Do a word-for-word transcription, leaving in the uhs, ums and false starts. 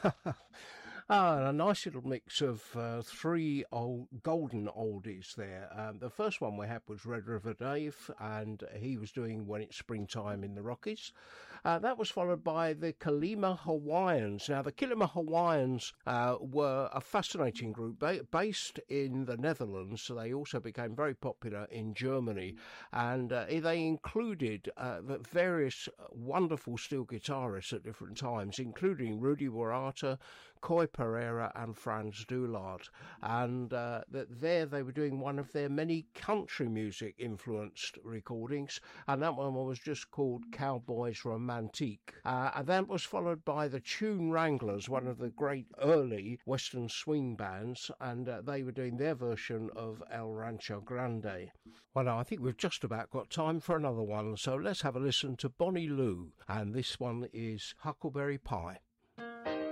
Ah, a nice little mix of uh, three old golden oldies there. Um, the first one we had was Red River Dave, and he was doing When It's Springtime in the Rockies. Uh, that was followed by the Kalima Hawaiians. Now, the Kalima Hawaiians uh, were a fascinating group ba- based in the Netherlands, so they also became very popular in Germany, and uh, they included uh, various wonderful steel guitarists at different times, including Rudy Warata, Coy Pereira and Franz Dulard, and uh, that there they were doing one of their many country music influenced recordings, and that one was just called Cowboys Romantique, uh, and that was followed by the Tune Wranglers, one of the great early western swing bands, and uh, they were doing their version of El Rancho Grande. Well, I think we've just about got time for another one, so let's have a listen to Bonnie Lou, and this one is Huckleberry Pie.